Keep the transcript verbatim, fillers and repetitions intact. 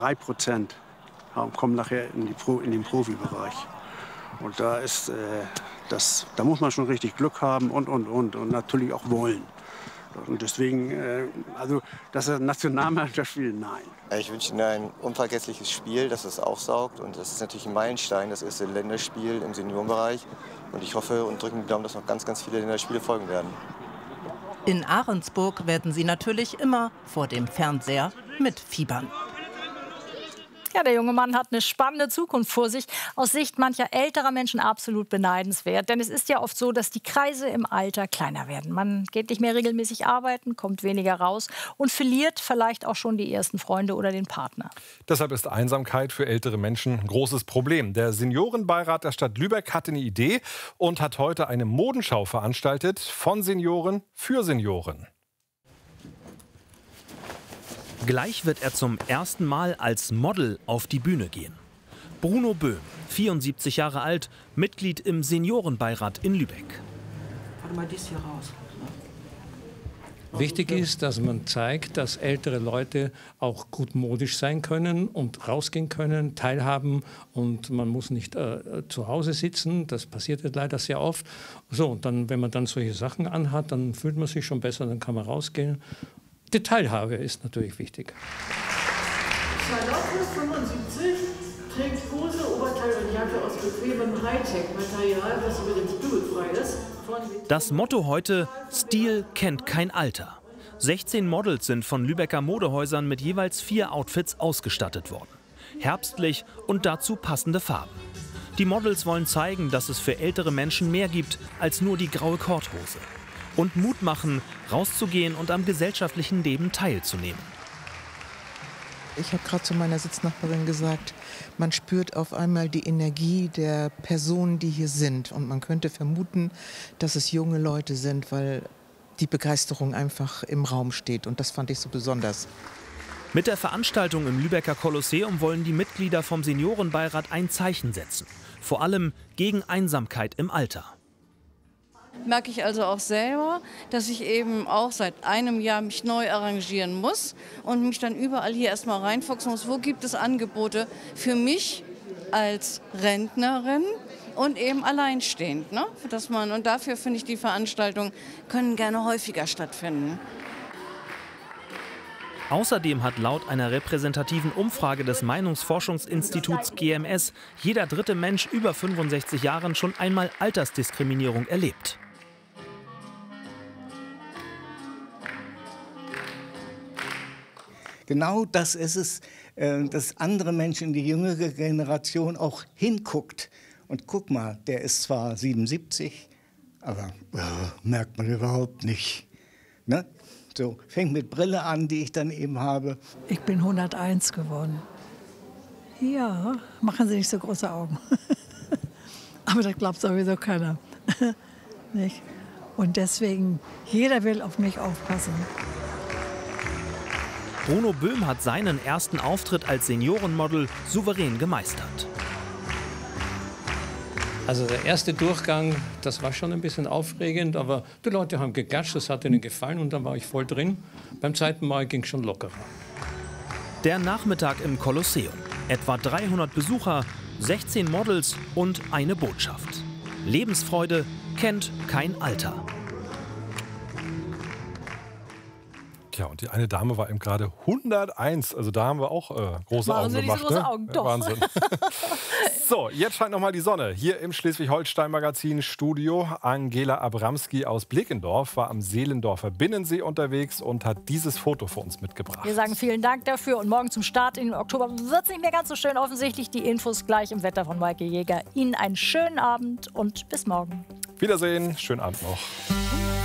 Drei Prozent kommen nachher in, die Pro, in den Profibereich. Und da ist, äh, das, da muss man schon richtig Glück haben und, und, und. Und natürlich auch wollen. Und deswegen, äh, also, dass er Nationalmannschaft spielt, nein. Ich wünsche Ihnen ein unvergessliches Spiel, das es aufsaugt. Und das ist natürlich ein Meilenstein, das erste Länderspiel im Seniorenbereich. Und ich hoffe und drücke den Daumen, dass noch ganz, ganz viele Länderspiele folgen werden. In Ahrensburg werden sie natürlich immer vor dem Fernseher mitfiebern. Ja, der junge Mann hat eine spannende Zukunft vor sich. Aus Sicht mancher älterer Menschen absolut beneidenswert. Denn es ist ja oft so, dass die Kreise im Alter kleiner werden. Man geht nicht mehr regelmäßig arbeiten, kommt weniger raus und verliert vielleicht auch schon die ersten Freunde oder den Partner. Deshalb ist Einsamkeit für ältere Menschen ein großes Problem. Der Seniorenbeirat der Stadt Lübeck hatte eine Idee und hat heute eine Modenschau veranstaltet von Senioren für Senioren. Gleich wird er zum ersten Mal als Model auf die Bühne gehen. Bruno Böhm, vierundsiebzig Jahre alt, Mitglied im Seniorenbeirat in Lübeck. Warte mal, dies hier raus. Wichtig ist, dass man zeigt, dass ältere Leute auch gut modisch sein können und rausgehen können, teilhaben und man muss nicht äh, zu Hause sitzen. Das passiert leider sehr oft. So, und dann, wenn man dann solche Sachen anhat, dann fühlt man sich schon besser, dann kann man rausgehen. Die Teilhabe ist natürlich wichtig. Charlotte, fünfundsiebzig, trägt Hose, Oberteil und Jacke aus bequemem Hightech-Material, das übrigens bügelfrei ist. Das Motto heute: Stil kennt kein Alter. sechzehn Models sind von Lübecker Modehäusern mit jeweils vier Outfits ausgestattet worden. Herbstlich und dazu passende Farben. Die Models wollen zeigen, dass es für ältere Menschen mehr gibt als nur die graue Korthose. Und Mut machen, rauszugehen und am gesellschaftlichen Leben teilzunehmen. Ich habe gerade zu meiner Sitznachbarin gesagt, man spürt auf einmal die Energie der Personen, die hier sind. Und man könnte vermuten, dass es junge Leute sind, weil die Begeisterung einfach im Raum steht. Und das fand ich so besonders. Mit der Veranstaltung im Lübecker Kolosseum wollen die Mitglieder vom Seniorenbeirat ein Zeichen setzen. Vor allem gegen Einsamkeit im Alter. Merke ich also auch selber, dass ich eben auch seit einem Jahr mich neu arrangieren muss und mich dann überall hier erstmal reinfuchsen muss. Wo gibt es Angebote für mich als Rentnerin und eben alleinstehend, ne? Dass man, und dafür finde ich, die Veranstaltungen können gerne häufiger stattfinden. Außerdem hat laut einer repräsentativen Umfrage des Meinungsforschungsinstituts G M S jeder dritte Mensch über fünfundsechzig Jahren schon einmal Altersdiskriminierung erlebt. Genau das ist es, dass andere Menschen, die jüngere Generation auch hinguckt. Und guck mal, der ist zwar siebenundsiebzig, aber äh, merkt man überhaupt nicht. Ne? So, fängt mit Brille an, die ich dann eben habe. Ich bin hunderteins geworden. Ja, machen Sie nicht so große Augen. Aber das glaubt sowieso keiner. Nicht? Und deswegen, jeder will auf mich aufpassen. Bruno Böhm hat seinen ersten Auftritt als Seniorenmodel souverän gemeistert. Also der erste Durchgang, das war schon ein bisschen aufregend, aber die Leute haben geklatscht, das hat ihnen gefallen und dann war ich voll drin. Beim zweiten Mal ging es schon lockerer. Der Nachmittag im Kolosseum. Etwa dreihundert Besucher, sechzehn Models und eine Botschaft. Lebensfreude kennt kein Alter. Tja, und die eine Dame war eben gerade hunderteins. Also da haben wir auch äh, große Machen Augen Sie gemacht. diese große Ne? Augen, doch. Wahnsinn. So, jetzt scheint noch mal die Sonne. Hier im Schleswig-Holstein-Magazin-Studio. Angela Abramski aus Bleckendorf war am Seelendorfer Binnensee unterwegs und hat dieses Foto für uns mitgebracht. Wir sagen vielen Dank dafür. Und morgen zum Start in Oktober wird es nicht mehr ganz so schön. Offensichtlich die Infos gleich im Wetter von Maike Jäger. Ihnen einen schönen Abend und bis morgen. Wiedersehen, schönen Abend noch.